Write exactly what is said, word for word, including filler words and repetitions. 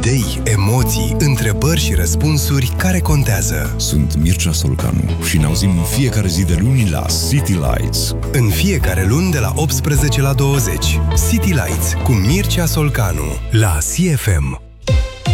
Idei, emoții, întrebări și răspunsuri care contează. Sunt Mircea Solcanu și ne auzim în fiecare zi de luni la City Lights. În fiecare luni de la optsprezece la douăzeci. City Lights cu Mircea Solcanu la C F M.